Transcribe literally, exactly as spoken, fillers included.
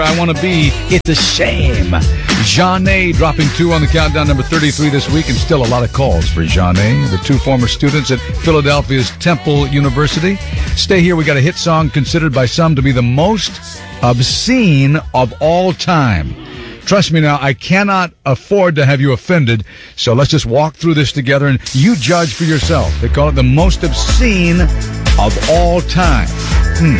I want to be. It's a shame. Jeanne dropping two on the countdown, number thirty-three this week, and still a lot of calls for Jeanne, the two former students at Philadelphia's Temple University. Stay here. We got a hit song considered by some to be the most obscene of all time. Trust me now, I cannot afford to have you offended, so let's just walk through this together and you judge for yourself. They call it the most obscene of all time.